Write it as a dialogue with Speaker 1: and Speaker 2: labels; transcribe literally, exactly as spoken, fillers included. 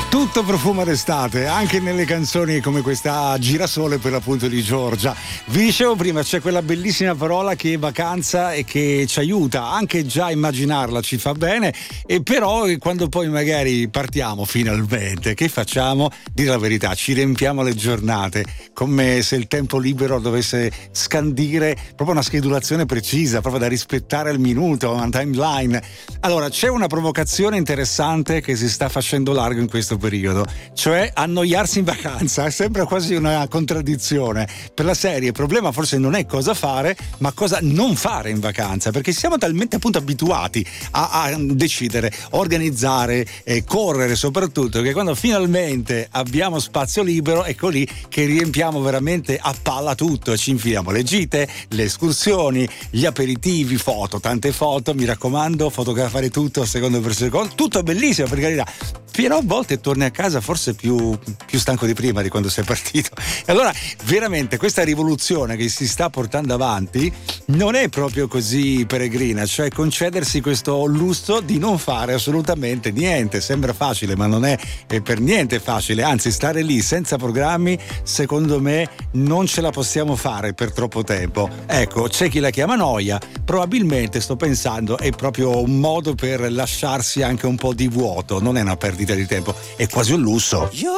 Speaker 1: Tutto profuma d'estate, anche nelle canzoni come questa Girasole per l'appunto di Giorgia. Vi dicevo prima, c'è quella bellissima parola che è vacanza e che ci aiuta, anche già a immaginarla ci fa bene, e però quando poi magari partiamo finalmente, che facciamo? Dire la verità, ci riempiamo le giornate, come se il tempo libero dovesse scandire proprio una schedulazione precisa, proprio da rispettare al minuto, una timeline. Allora, c'è una provocazione interessante che si sta facendo largo in questo periodo, cioè annoiarsi in vacanza. Sembra quasi una contraddizione per la serie. Il problema forse non è cosa fare, ma cosa non fare in vacanza, perché siamo talmente appunto abituati a, a decidere, organizzare e correre soprattutto, che quando finalmente abbiamo spazio libero, ecco lì che riempiamo veramente a palla tutto e ci infiliamo le gite, le escursioni, gli aperitivi, foto, tante foto, mi raccomando, fotografare tutto secondo per secondo, tutto bellissimo per carità, però a volte torni a casa forse più, più stanco di prima, di quando sei partito. E allora veramente questa rivoluzione che si sta portando avanti non è proprio così peregrina, cioè concedersi questo lusso di non fare assolutamente niente. Sembra facile, ma non è, è per niente facile, anzi stare lì senza programmi secondo me non ce la possiamo fare per troppo tempo. Ecco, c'è chi la chiama noia, probabilmente sto pensando è proprio un modo per lasciarsi anche un po' di vuoto, non è una perdita di tempo, è quasi un lusso.
Speaker 2: Io